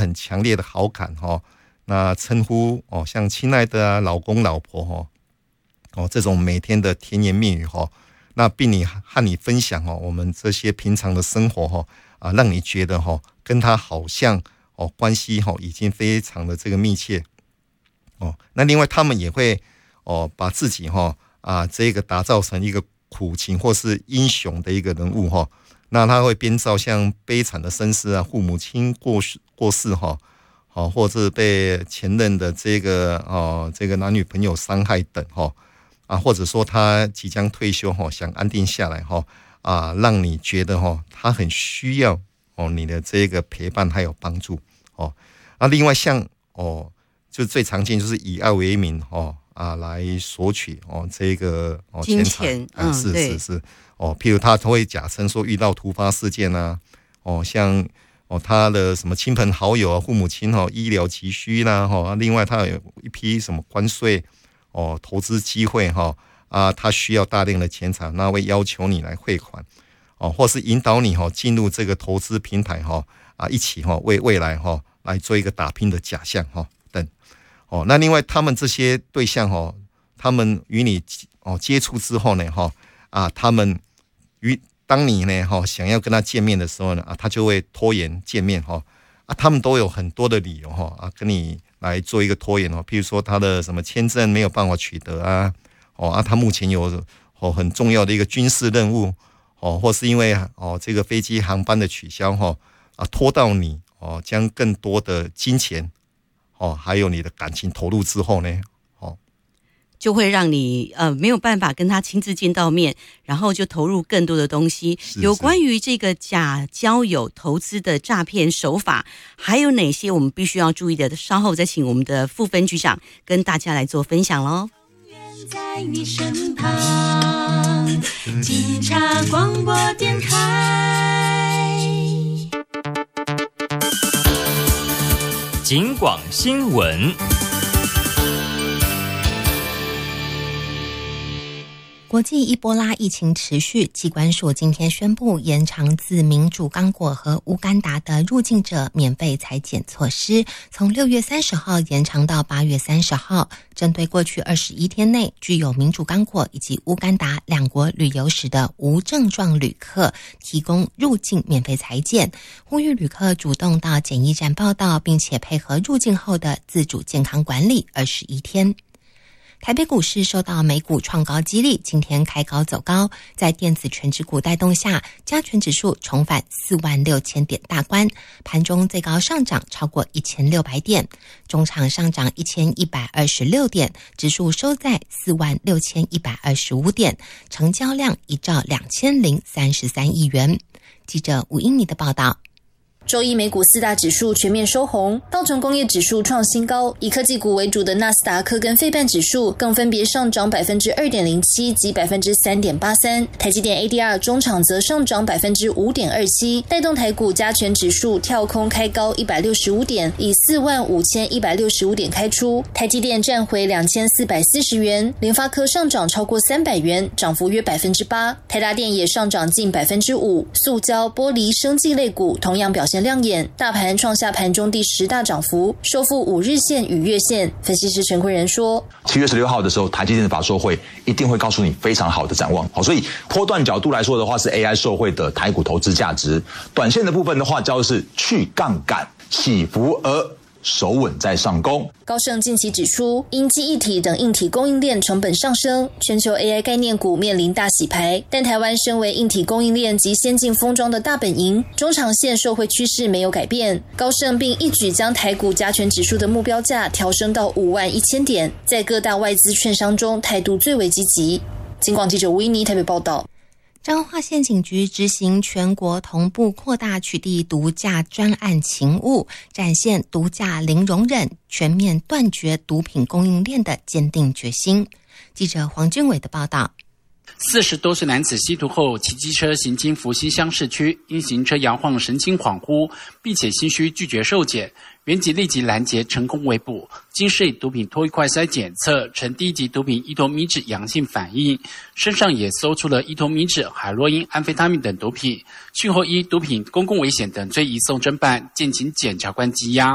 很强烈的好感那称呼像亲爱的啊、老公、老婆这种每天的甜言蜜语那并和你分享我们这些平常的生活让你觉得跟他好像关系已经非常的这个密切那另外他们也会把自己这个打造成一个苦情或是英雄的一个人物那他会编造像悲惨的身世啊，父母亲过世或者是被前任的这个男女朋友伤害等或者说他即将退休想安定下来让你觉得他很需要你的这个陪伴还有帮助另外像就最常见就是以爱为名来索取这个金钱是譬如他会假称说遇到突发事件啊像他的什么亲朋好友啊、父母亲医疗急需啦另外他有一批什么关税投资机会他需要大量的钱财，那会要求你来汇款或是引导你进入这个投资平台一起为未来来做一个打拼的假象等那另外他们这些对象他们与你接触之后呢他们当你呢想要跟他见面的时候呢他就会拖延见面他们都有很多的理由跟你来做一个拖延譬如说他的什么签证没有办法取得他目前有很重要的一个军事任务或是因为这个飞机航班的取消拖到你将更多的金钱还有你的感情投入之后呢就会让你没有办法跟他亲自见到面，然后就投入更多的东西。有关于这个假交友投资的诈骗手法，还有哪些我们必须要注意的？稍后再请我们的副分局长跟大家来做分享咯。 在你身旁，警察广播电台， 警广新闻。 国际伊波拉疫情持续，疾管署今天宣布延长自民主刚果和乌干达的入境者免费采检措施，从6月30号延长到8月30号，针对过去21天内具有民主刚果以及乌干达两国旅游史的无症状旅客提供入境免费采检，呼吁旅客主动到检疫站报到，并且配合入境后的自主健康管理21天。台北股市受到美股创高激励，今天开高走高，在电子全指股带动下，加权指数重返46000点大关，盘中最高上涨超过1600点，中场上涨1126点，指数收在46125点，成交量1兆2033亿元。记者吴英妮的报道。 周一美股四大指数全面收红，道琼工业指数创新高，以科技股为主的纳斯达克跟费半指数更分别上涨 2.07% 及 3.83%， 台积电 ADR 中场则上涨 5.27%， 带动台股加权指数跳空开高165点，以45165点开出，台积电站回2440元，联发科上涨超过300元，涨幅约 8%， 台达电也上涨近 5%， 塑胶、玻璃、生技类股同样表现亮眼，大盘创下盘中第10大涨幅，收复5日线与月线。分析师陈坤仁说 ，7月16号的时候，台积电的法说会一定会告诉你非常好的展望。所以波段角度来说的话，是 AI 受惠的台股投资价值；短线的部分的话，叫是去杠杆、起伏而守稳在上攻。 高盛近期指出，因记忆体等硬体供应链成本上升，全球 AI 概念股面临大洗牌，但台湾身为硬体供应链及先进封装的大本营，中长线受惠趋势没有改变。高盛并一举将台股加权指数的目标价调升到51000点，在各大外资券商中态度最为积极。警广记者吴依妮台北报道。 彰化县警局执行全国同步扩大取缔毒驾专案勤务，展现毒驾零容忍、全面断绝毒品供应链的坚定决心。记者黄俊伟的报道。 40多岁男子吸毒后骑机车行经福兴乡市区，因行车摇晃神经恍惚，并且心虚拒绝受检，原警立即拦截成功围捕。经市毒品脱衣快筛检测呈第一级毒品依托米酯阳性反应，身上也搜出了依托米酯、海洛因、安非他命等毒品，讯后依毒品、公共危险等罪移送侦办，敬请检察官羁押。